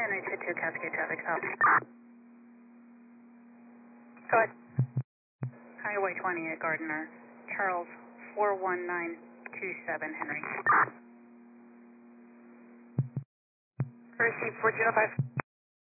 NH2 Cascade traffic stop. Go ahead. Highway 20 at Gardner. Charles 41927 Henry. Receive 405.